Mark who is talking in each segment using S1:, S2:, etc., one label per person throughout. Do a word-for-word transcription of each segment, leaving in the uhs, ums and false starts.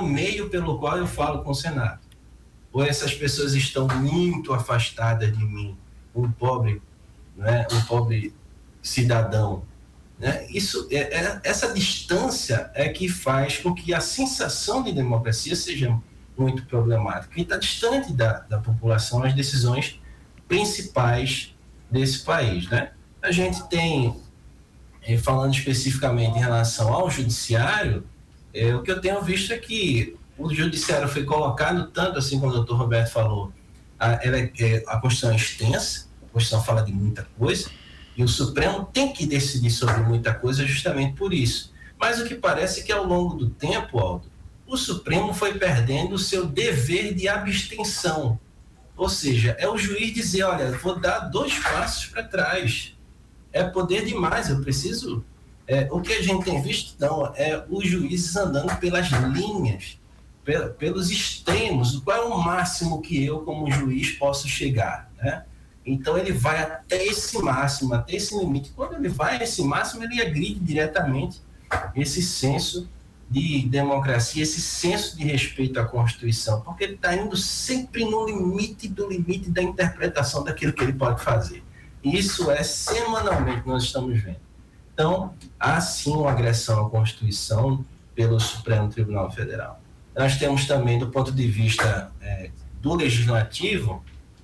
S1: o meio pelo qual eu falo com o Senado. Ou essas pessoas estão muito afastadas de mim, um pobre, né, um pobre cidadão, né? Isso, é, é, essa distância é que faz com que a sensação de democracia seja muito problemática. Quem está distante da, da população, as decisões principais desse país, né? A gente tem, falando especificamente em relação ao judiciário, é, o que eu tenho visto é que o judiciário foi colocado, tanto assim como o doutor Roberto falou, a, ela é, a Constituição é extensa, a Constituição fala de muita coisa, e o Supremo tem que decidir sobre muita coisa justamente por isso. Mas o que parece é que ao longo do tempo, Aldo, o Supremo foi perdendo o seu dever de abstenção. Ou seja, é o juiz dizer, olha, vou dar dois passos para trás. É poder demais, eu preciso... É, o que a gente tem visto, não, é os juízes andando pelas linhas, pel, pelos extremos, qual é o máximo que eu, como juiz, posso chegar, né? Então, ele vai até esse máximo, até esse limite. Quando ele vai a esse máximo, ele agride diretamente esse senso de democracia, esse senso de respeito à Constituição, porque ele está indo sempre no limite do limite da interpretação daquilo que ele pode fazer. E isso é semanalmente nós estamos vendo. Então, há sim uma agressão à Constituição pelo Supremo Tribunal Federal. Nós temos também, do ponto de vista é, do Legislativo,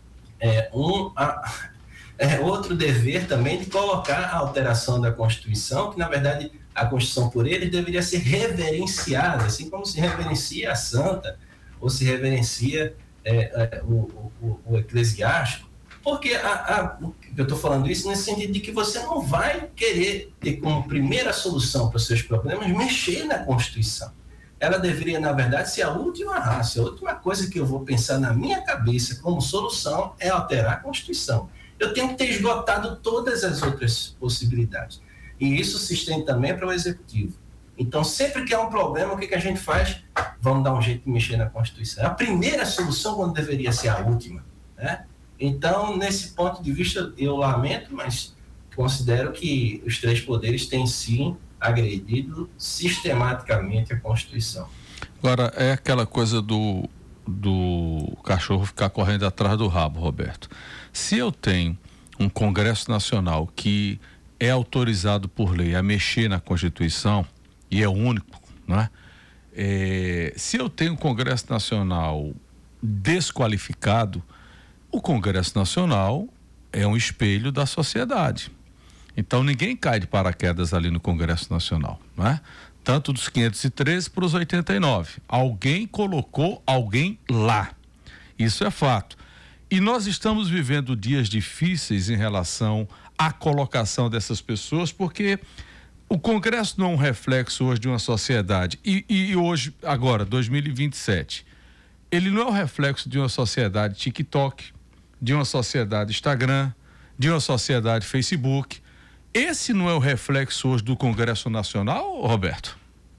S1: é, um, a, é, outro dever também de colocar a alteração da Constituição, que na verdade a Constituição por eles deveria ser reverenciada, assim como se reverencia a Santa, ou se reverencia é, é, o, o, o eclesiástico. Porque a, a, eu estou falando isso nesse sentido de que você não vai querer ter como primeira solução para os seus problemas mexer na Constituição. Ela deveria, na verdade, ser a última raça, a última coisa que eu vou pensar na minha cabeça como solução é alterar a Constituição. Eu tenho que ter esgotado todas as outras possibilidades. E isso se estende também para o Executivo. Então, sempre que há um problema, o que, que a gente faz? Vamos dar um jeito de mexer na Constituição. A primeira solução, quando deveria ser a última, né? Então, nesse ponto de vista, eu lamento, mas considero que os três poderes têm sim agredido sistematicamente a Constituição.
S2: Agora, é aquela coisa do, do cachorro ficar correndo atrás do rabo, Roberto. Se eu tenho um Congresso Nacional que é autorizado por lei a mexer na Constituição, e é o único, né? É, se eu tenho um Congresso Nacional desqualificado, o Congresso Nacional é um espelho da sociedade. Então ninguém cai de paraquedas ali no Congresso Nacional, né? Tanto dos quinhentos e treze para os oitenta e nove. Alguém colocou alguém lá. Isso é fato. E nós estamos vivendo dias difíceis em relação à colocação dessas pessoas, porque o Congresso não é um reflexo hoje de uma sociedade. E, e hoje, agora, dois mil e vinte e sete, ele não é o reflexo de uma sociedade TikTok, de uma sociedade Instagram, de uma sociedade Facebook. Esse não é o reflexo hoje do Congresso Nacional, Roberto?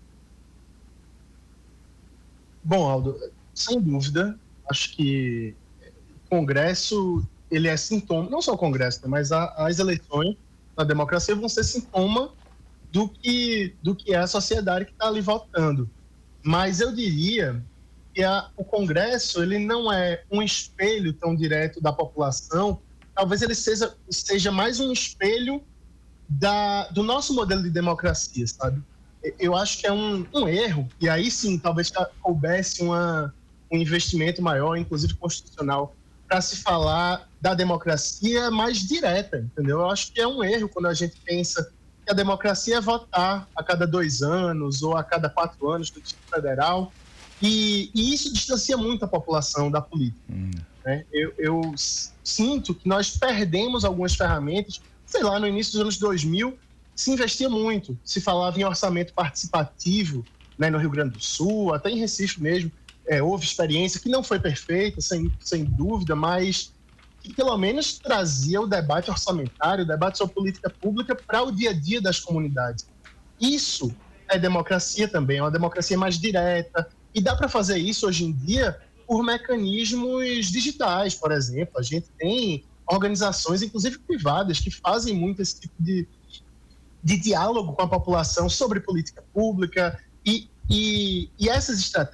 S3: Bom, Aldo, sem dúvida, acho que o Congresso, ele é sintoma, não só o Congresso, né, mas a, as eleições na democracia vão ser sintoma do que, do que é a sociedade que está ali votando. Mas eu diria que a, o Congresso, ele não é um espelho tão direto da população, talvez ele seja, seja mais um espelho da, do nosso modelo de democracia, sabe? Eu acho que é um, um erro, e aí sim, talvez houvesse uma, um investimento maior, inclusive constitucional, para se falar da democracia mais direta, entendeu? Eu acho que é um erro quando a gente pensa que a democracia é votar a cada dois anos ou a cada quatro anos no Distrito Federal, e, e isso distancia muito a população da política. Hum. Né? Eu, eu sinto que nós perdemos algumas ferramentas. Sei lá, no início dos anos dois mil, se investia muito, se falava em orçamento participativo, né, no Rio Grande do Sul, até em Recife mesmo, é, houve experiência que não foi perfeita, sem, sem dúvida, mas que pelo menos trazia o debate orçamentário, o debate sobre política pública para o dia a dia das comunidades. Isso é democracia também, é uma democracia mais direta, e dá para fazer isso hoje em dia por mecanismos digitais, por exemplo. A gente tem organizações, inclusive privadas, que fazem muito esse tipo de, de diálogo com a população sobre política pública, e, e, e essas estratégias